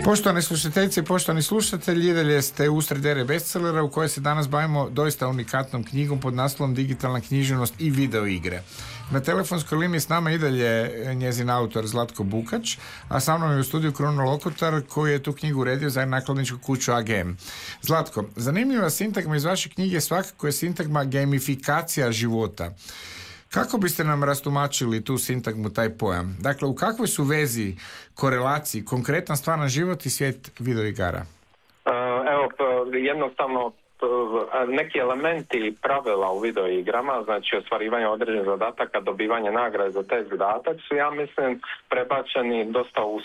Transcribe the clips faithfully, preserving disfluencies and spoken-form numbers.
Poštovani slušateljice i poštovani slušatelji, i dalje ste usred ere bestsellera u kojoj se danas bavimo doista unikatnom knjigom pod naslovom Digitalna književnost i videoigre. Na telefonskoj liniji s nama i dalje njezin autor Zlatko Bukač, a sa mnom je u studiju Kruno Lokotar koji je tu knjigu uredio za nakladničku kuću A G M. Zlatko, zanimljiva sintagma iz vaše knjige svakako je sintagma gamifikacija života. Kako biste nam rastumačili tu sintagmu, taj pojam? Dakle, u kakvoj su vezi, korelaciji, konkretan stvaran život i svijet videoigara? Evo, jednostavno neki elementi pravila u videoigrama, znači ostvarivanje određenih zadataka, dobivanje nagrade za taj zadatak su, ja mislim, prebačeni dosta u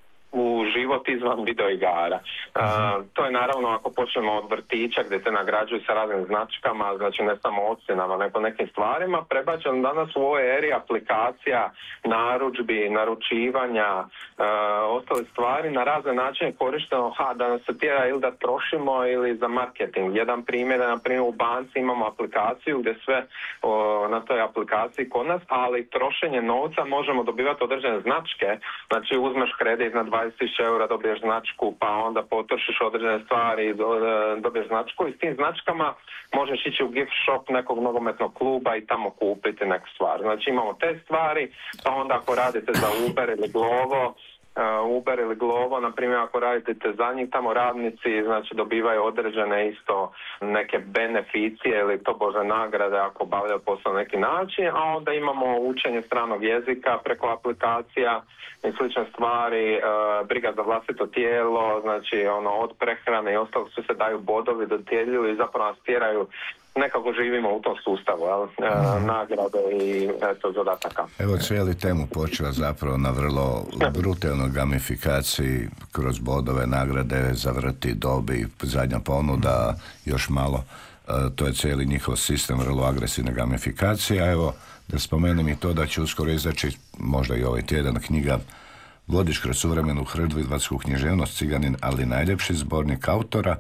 u život izvan videoigara. Uh, to je naravno, ako počnemo od vrtića gdje se nagrađuju sa raznim značkama, znači ne samo ocjenama, nego nekim stvarima, prebačeno danas u ovoj eri aplikacija, narudžbi, naručivanja, uh, ostale stvari na razne načine korišteno, ha, da nas se tjera ili da trošimo ili za marketing. Jedan primjer je, na primjer, u banci imamo aplikaciju gdje sve uh, na toj aplikaciji kod nas, ali trošenje novca možemo dobivati određene značke, znači uzmeš kredit na dvadeset tisuća eura, dobiješ značku, pa onda potrošiš određene stvari, dobiješ značku i s tim značkama možeš ići u gift shop nekog nogometnog kluba i tamo kupiti neku stvar. Znači imamo te stvari, pa onda ako radite za Uber ili Glovo, Uh, Uber ili Glovo, na primjer, ako radite za njih, tamo radnici, znači, dobivaju određene isto neke beneficije ili to bože nagrade ako obavljaju posao na neki način, a onda imamo učenje stranog jezika preko aplikacija i slične stvari, uh, briga za vlastito tijelo, znači ono, od prehrane i ostalo su se daju bodovi, dodjeljuju i zapravo nas tjeraju, nekako živimo u tom sustavu, jel? E, nagrade i eto, zadataka. Evo, cijeli temu počela zapravo na vrlo brutalnoj gamifikaciji kroz bodove, nagrade, zavrti, dobi, zadnja ponuda, još malo. E, to je cijeli njihov sistem vrlo agresivne gamifikacije. A evo, da spomenem i to da će uskoro izaći, možda i ovaj tjedan, knjiga Vodič kroz suvremenu hrvatsku književnost, Ciganin, ali najljepši zbornik autora.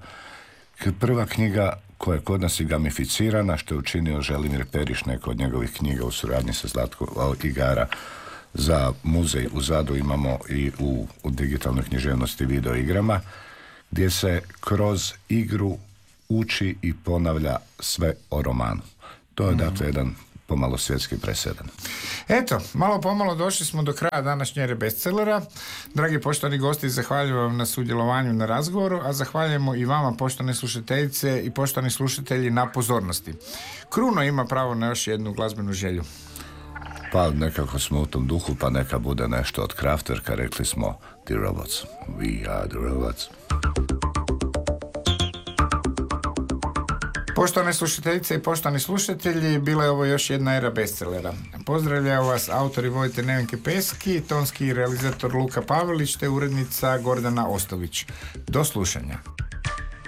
Prva knjiga koja je kod nas i gamificirana, što je učinio Želimir Periš, neko od njegovih knjiga u suradnji sa Zlatko igara za muzej u Zadru, imamo i u, u digitalnoj književnosti videoigrama, gdje se kroz igru uči i ponavlja sve o romanu. To je dakle jedan pomalo svjetski presedan. Eto, malo pomalo došli smo do kraja današnje ere bestsellera. Dragi poštovani gosti, zahvaljujem vam na sudjelovanju na razgovoru, a zahvaljujemo i vama, poštovane slušateljice i poštovani slušatelji, na pozornosti. Kruno ima pravo na još jednu glazbenu želju. Pa nekako smo u tom duhu, pa neka bude nešto od Kraftwerka, rekli smo The Robots. We are the robots. Poštovane slušateljice i poštovani slušatelji, bila je ovo još jedna era bestsellera. Pozdravljaju vas autori Vojte Nevenke Peski, tonski realizator Luka Pavelić te urednica Gordana Ostović. Do slušanja.